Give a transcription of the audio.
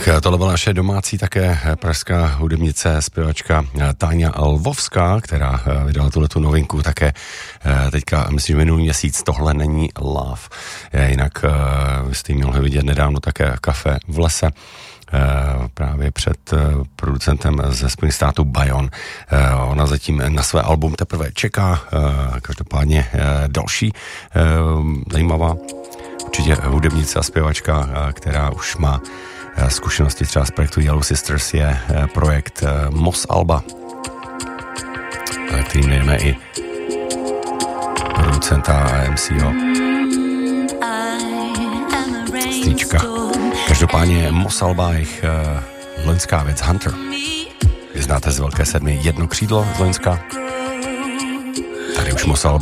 Tohle byla naše domácí také pražská hudebnice, zpěvačka Táňa Lvovská, která vydala tuhletu novinku také teďka, myslím, že minulý měsíc. Tohle není Love. Jinak vy jste ji mohli vidět nedávno také Kafe v lese, právě před producentem ze Spojených států Bayon. Ona zatím na své album teprve čeká, každopádně další zajímavá určitě hudebnice a zpěvačka, která už má zkušenosti třeba z projektu Yellow Sisters, je projekt Mos Alba, kterým nejme i producenta a MCho Stříčka. Každopádně Mos Alba, jejich loňská věc Hunter. Vy znáte z Velké sedmy jedno křídlo z loňska. Tady už Mos Alba